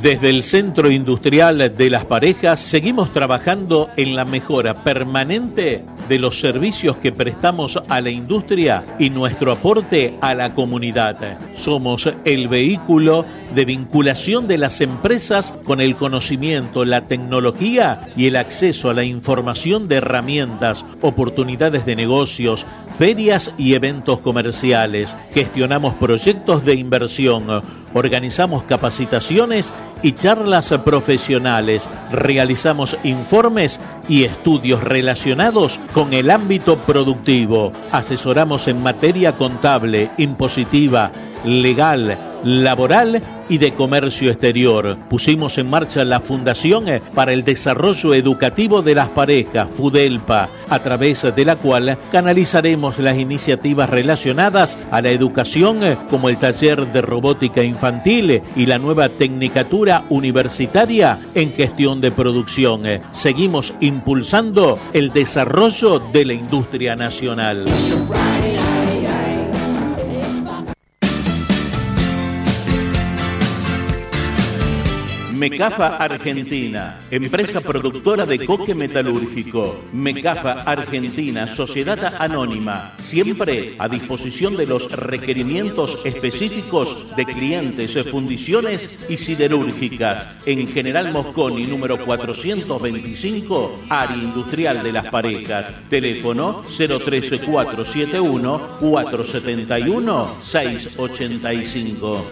Desde el Centro Industrial de Las Parejas seguimos trabajando en la mejora permanente de los servicios que prestamos a la industria y nuestro aporte a la comunidad. Somos el vehículo de vinculación de las empresas con el conocimiento, la tecnología y el acceso a la información de herramientas, oportunidades de negocios, ferias y eventos comerciales. Gestionamos proyectos de inversión, organizamos capacitaciones y charlas profesionales, realizamos informes y estudios relacionados con el ámbito productivo, asesoramos en materia contable, impositiva, legal, laboral y de comercio exterior. Pusimos en marcha la Fundación para el Desarrollo Educativo de las Parejas, FUDELPA, a través de la cual canalizaremos las iniciativas relacionadas a la educación, como el taller de robótica infantil y la nueva tecnicatura universitaria en gestión de producción. Seguimos impulsando el desarrollo de la industria nacional. Mecafa Argentina, empresa productora de coque metalúrgico. Mecafa Argentina, sociedad anónima, siempre a disposición de los requerimientos específicos de clientes, fundiciones y siderúrgicas. En General Mosconi, número 425, área industrial de Las Parejas. Teléfono 03471 471 685.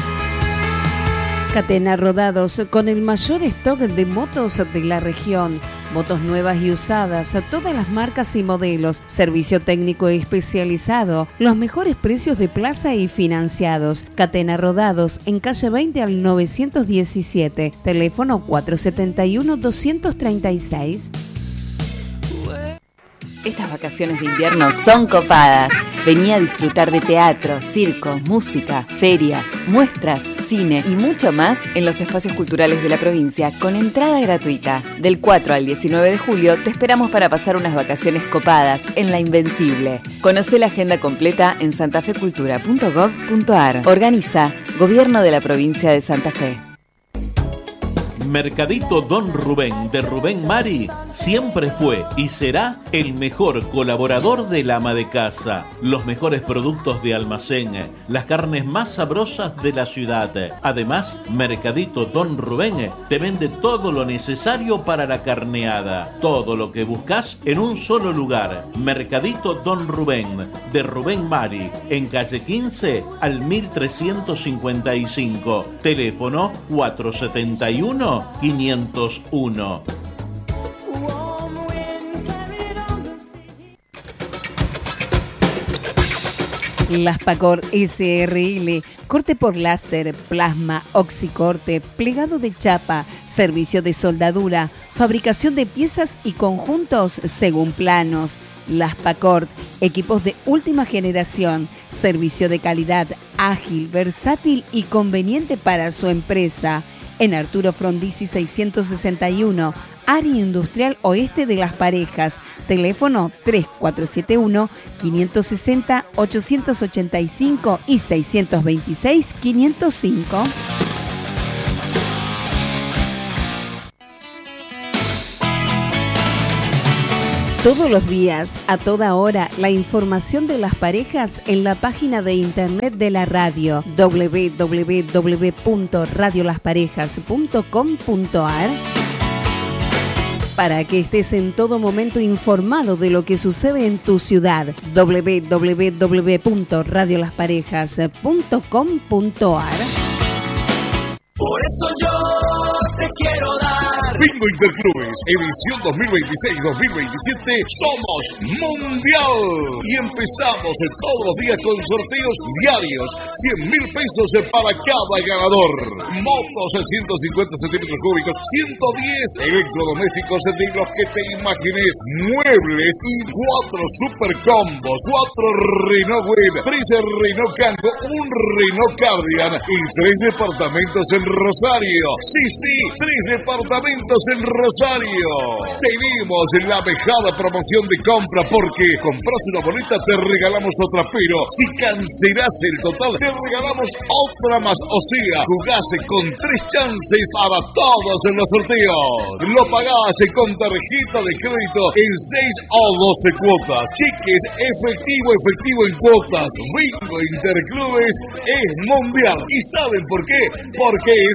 Catena Rodados, con el mayor stock de motos de la región. Motos nuevas y usadas, todas las marcas y modelos, servicio técnico especializado, los mejores precios de plaza y financiados. Catena Rodados, en calle 20 al 917, teléfono 471-236. Estas vacaciones de invierno son copadas. Vení a disfrutar de teatro, circo, música, ferias, muestras, cine y mucho más en los espacios culturales de la provincia con entrada gratuita. Del 4 al 19 de julio te esperamos para pasar unas vacaciones copadas en La Invencible. Conocé la agenda completa en santafecultura.gov.ar. Organiza Gobierno de la Provincia de Santa Fe. Mercadito Don Rubén de Rubén Mari siempre fue y será el mejor colaborador del ama de casa. Los mejores productos de almacén, las carnes más sabrosas de la ciudad. Además, Mercadito Don Rubén te vende todo lo necesario para la carneada. Todo lo que buscas en un solo lugar. Mercadito Don Rubén de Rubén Mari, en calle 15 al 1355. Teléfono 471 501. Las Pacor SRL, corte por láser, plasma, oxicorte, plegado de chapa, servicio de soldadura, fabricación de piezas y conjuntos según planos. Las Pacor, equipos de última generación, servicio de calidad, ágil, versátil y conveniente para su empresa. En Arturo Frondizi 661, área industrial oeste de Las Parejas. Teléfono 3471-560-885 y 626-505. Todos los días, a toda hora, la información de Las Parejas en la página de internet de la radio www.radiolasparejas.com.ar. Para que estés en todo momento informado de lo que sucede en tu ciudad, www.radiolasparejas.com.ar. Por eso yo te quiero dar. Bingo Interclubes, edición 2026-2027, somos mundial. Y empezamos todos los días con sorteos diarios, 100.000 pesos para cada ganador. Motos 150 centímetros cúbicos, 110 electrodomésticos de los que te imagines, muebles y 4 super combos, 4 Renault Web, 3 Renault Kangoo, un Renault Cardigan y 3 departamentos en Rosario. Sí, 3 departamentos Alimentos en Rosario. Tenemos la mejor promoción de compra porque compras una boleta, te regalamos otra, pero si cancelas el total, te regalamos otra más. O sea, jugás con 3 chances para todos en los sorteos. Lo pagás con tarjeta de crédito en 6 o 12 cuotas. Cheques efectivo en cuotas. Bingo Interclubes es mundial. ¿Y saben por qué? Porque es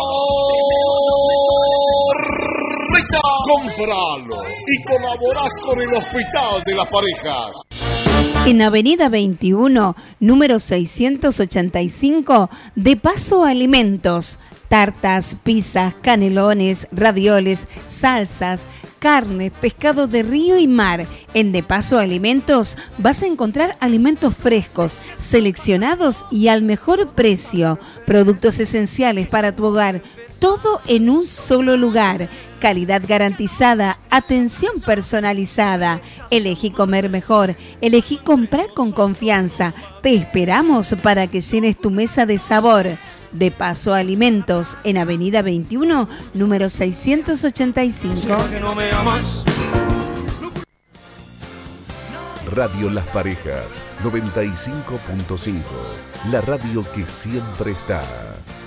correcta. Compralo y colaborás con el Hospital de las Parejas. En Avenida 21, número 685, De Paso Alimentos. Tartas, pizzas, canelones, ravioles, salsas, carne, pescado de río y mar. En De Paso Alimentos vas a encontrar alimentos frescos, seleccionados y al mejor precio. Productos esenciales para tu hogar, todo en un solo lugar. Calidad garantizada, atención personalizada. Elegí comer mejor, elegí comprar con confianza. Te esperamos para que llenes tu mesa de sabor. De Paso Alimentos, en Avenida 21, número 685. Radio Las Parejas, 95.5. La radio que siempre está.